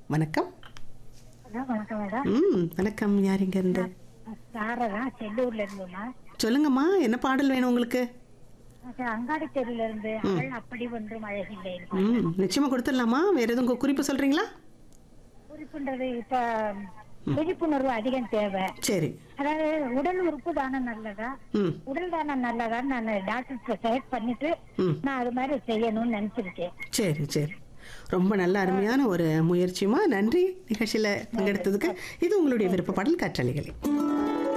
வணக்கம். வணக்கம் மேடம். வணக்கம். யார் இங்க இருந்து? சாரதா, செல்லூர்ல இருந்துமா. சொல்லுங்கம்மா, என்ன பாடல் வேணும் உங்களுக்கு? அங்காடி தெருல இருந்து அவள் அப்படி ஒன்றும் அழகில்லை. நிச்சயமா கொடுத்துடலாமா? வேற எதுவும் குறிப்பு சொல்றீங்களா? குறிப்புன்றது இப்ப விழிப்புணர்வு அதிகம் தேவை. சரி. அதாவது உடல் உறுப்பு தானம் நல்லதா, உடல் தானம் நல்லதான்னு நான் டாக்டர் செலக்ட் பண்ணிட்டு நான் அது மாதிரி செய்யணும்னு நினைச்சிருக்கேன். சரி சரி, ரொம்ப நல்ல அருமையான ஒரு முயற்சிமா. நன்றி நிகழ்ச்சியில பங்கெடுத்ததுக்கு. இது உங்களுடைய விருப்ப பாடல் காற்றலைகளே.